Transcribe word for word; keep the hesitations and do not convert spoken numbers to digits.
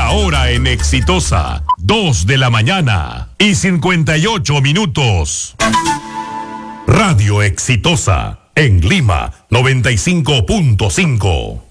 La hora en Exitosa, dos de la mañana y cincuenta y ocho minutos. Radio Exitosa, en Lima, noventa y cinco punto cinco.